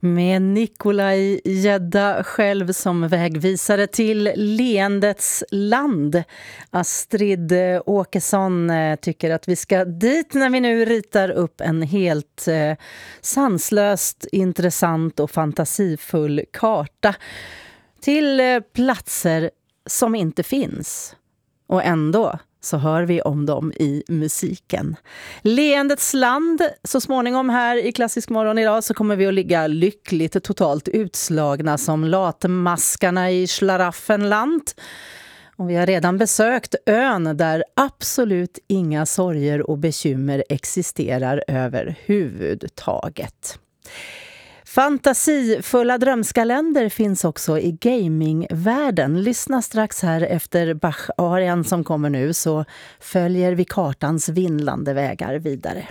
Med Nikolaj Gedda själv som vägvisare till leendets land. Astrid Åkesson tycker att vi ska dit när vi nu ritar upp en helt sanslöst intressant och fantasifull karta till platser som inte finns. Och ändå så hör vi om dem i musiken. Leendets land, så småningom här i Klassisk morgon idag så kommer vi att ligga lyckligt totalt utslagna som latmaskarna i Schlaraffenland. Och vi har redan besökt ön där absolut inga sorger och bekymmer existerar överhuvudtaget. Fantasifulla drömskaländer finns också i gamingvärlden. Lyssna strax här efter Bach-arian som kommer nu, så följer vi kartans vindlande vägar vidare.